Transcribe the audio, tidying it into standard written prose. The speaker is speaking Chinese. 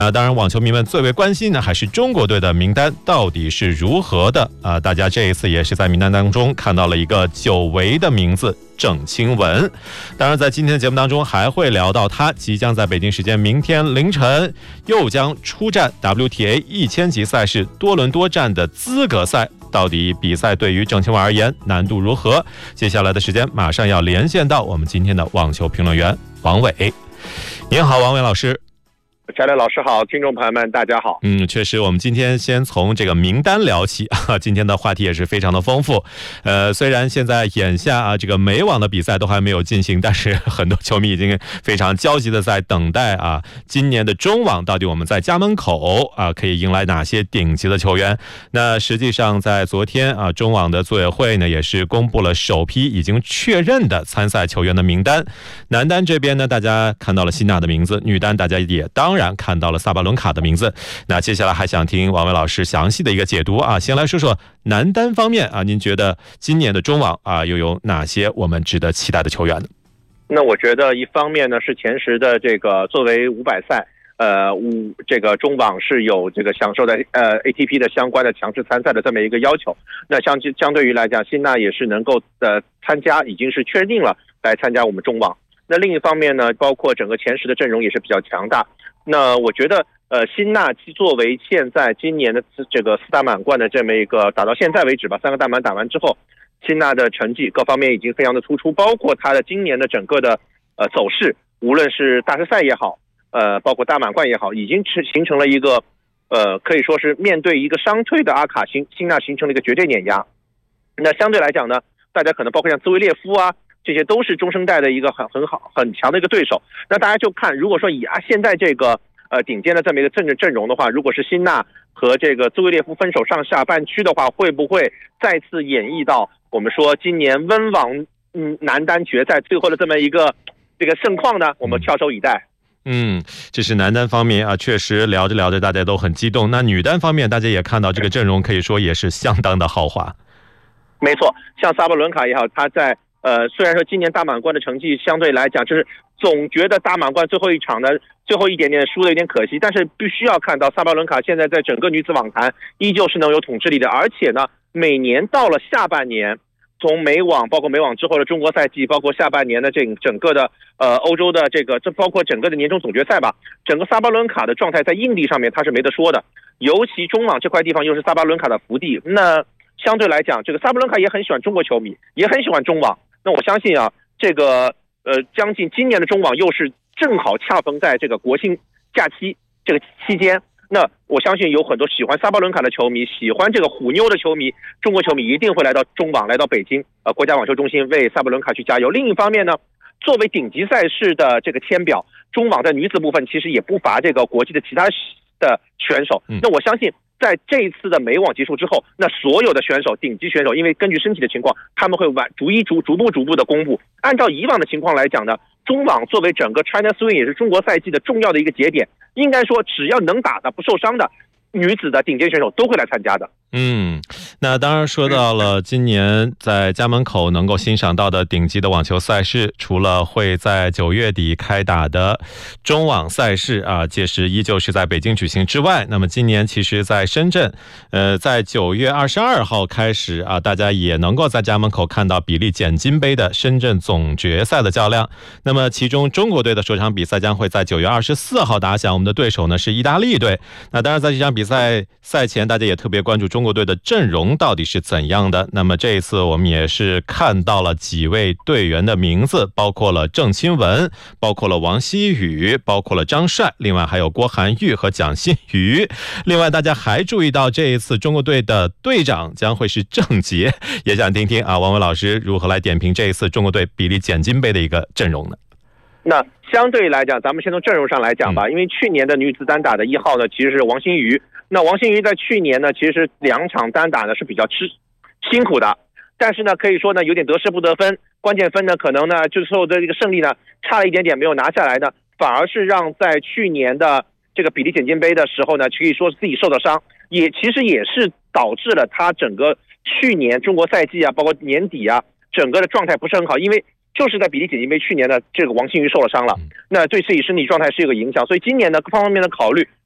当然网球迷们最为关心的还是中国队的名单到底是如何的大家这一次也是在名单当中看到了一个久违的名字郑钦文。当然在今天的节目当中还会聊到他即将在北京时间明天凌晨又将出战 WTA 1000级赛事多伦多站的资格赛，到底比赛对于郑钦文而言难度如何？接下来的时间马上要连线到我们今天的网球评论员王伟。您好，王伟老师。 翟磊老师好，听众朋友们大家好。 确实我们今天先从这个名单聊起今天的话题也是非常的丰富。虽然现在眼下这个美网的比赛都还没有进行，但是很多球迷已经非常焦急的在等待今年的中网到底我们在家门口可以迎来哪些顶级的球员。那实际上在昨天中网的组委会呢也是公布了首批已经确认的参赛球员的名单。男单这边呢大家看到了辛纳的名字，女单大家也当然看到了萨巴伦卡的名字。那接下来还想听王伟老师详细的一个解读先来说说男单方面您觉得今年的中网又有哪些我们值得期待的球员呢？ 那我觉得一方面呢是前十的这个作为500赛这个中网是有这个享受的ATP 的相关的强制参赛的这么一个要求。那相对于来讲，辛纳也是能够参加，已经是确定了来参加我们中网。那另一方面呢，包括整个前十的阵容也是比较强大。那我觉得辛纳作为现在今年的这个4大满贯的这么一个打到现在为止吧，3个大满打完之后，辛纳的成绩各方面已经非常的突出，包括他的今年的整个的走势，无论是大师赛也好，包括大满贯也好，已经形成了一个可以说是面对一个伤退的阿卡辛纳形成了一个绝对碾压。那相对来讲呢，大家可能包括像兹维列夫这些都是中生代的一个很强的一个对手。那大家就看，如果说以现在这个顶尖的这么一个阵容的话，如果是辛纳和这个兹维列夫分手上下半区的话，会不会再次演绎到我们说今年温网男单决赛最后的这么一个这个盛况呢？我们翘首以待。 这是男单方面确实聊着聊着大家都很激动。那女单方面大家也看到这个阵容可以说也是相当的豪华。 没错，像萨巴伦卡也好，他在虽然说今年大满贯的成绩相对来讲，就是总觉得大满贯最后一场的最后一点点输的有点可惜，但是必须要看到萨巴伦卡现在在整个女子网坛依旧是能有统治力的，而且呢，每年到了下半年，从美网包括美网之后的中国赛季，包括下半年的整个的欧洲的这包括整个的年终总决赛吧，整个萨巴伦卡的状态在硬地上面他是没得说的，尤其中网这块地方又是萨巴伦卡的福地。那相对来讲，这个萨巴伦卡也很喜欢中国球迷，也很喜欢中网。那我相信这个将近今年的中网又是正好恰逢在这个国庆假期这个期间，那我相信有很多喜欢萨巴伦卡的球迷，喜欢这个虎妞的球迷，中国球迷一定会来到中网，来到北京国家网球中心为萨巴伦卡去加油。另一方面呢，作为顶级赛事的这个签表，中网在女子部分其实也不乏这个国际的其他的选手。那我相信在这一次的美网结束之后，那所有的选手，顶级选手，因为根据身体的情况，他们会逐步的公布。按照以往的情况来讲呢，中网作为整个 China Swing 也是中国赛季的重要的一个节点，应该说只要能打的不受伤的女子的顶尖选手都会来参加的。 那当然说到了今年在家门口能够欣赏到的顶级的网球赛事，除了会在9月底开打的中网赛事届时依旧是在北京举行之外，那么今年其实在深圳在9月22号开始大家也能够在家门口看到比利简金杯的深圳总决赛的较量。那么其中中国队的首场比赛将会在9月24号打响，我们的对手呢是意大利队。那当然在这场比赛赛前大家也特别关注中国队的阵容到底是怎样的。那么这一次我们也是看到了几位队员的名字，包括了郑钦文，包括了王希雨，包括了张帅，另外还有郭涵玉和蒋欣瑜。另外大家还注意到这一次中国队的队长将会是郑洁，也想听听王伟老师如何来点评这一次中国队比利简金杯的一个阵容呢？ 那相对来讲，咱们先从阵容上来讲吧，因为去年的女子单打的1号呢其实是王欣瑜。那王欣瑜在去年呢其实2场单打呢是比较辛苦的，但是呢可以说呢有点得失不得分，关键分呢可能呢就是说的这个胜利呢差了一点点没有拿下来呢，反而是让在去年的这个比利简金杯的时候呢可以说自己受到伤，其实也是导致了他整个去年中国赛季包括年底整个的状态不是很好，因为就是在比利简金杯去年的这个王欣瑜受了伤了，那对自己身体状态是一个影响，所以今年呢各方面的考虑，